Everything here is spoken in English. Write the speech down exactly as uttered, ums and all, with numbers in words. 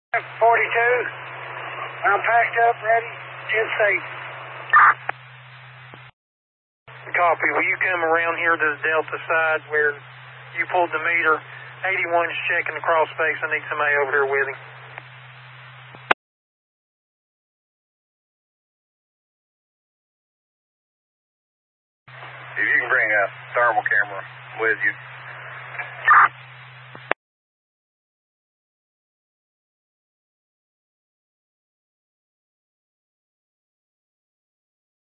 forty-two. I'm packed up, ready, and safe. Copy. Will you come around here to the Delta side where you pulled the meter? eighty-one's checking the cross space. I need somebody over here with him. If you can bring a thermal camera with you.